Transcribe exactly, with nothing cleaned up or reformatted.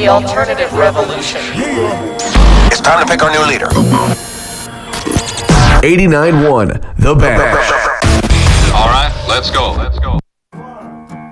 the alternative revolution. It's time to pick our new leader. eighty-nine point one, The Bash.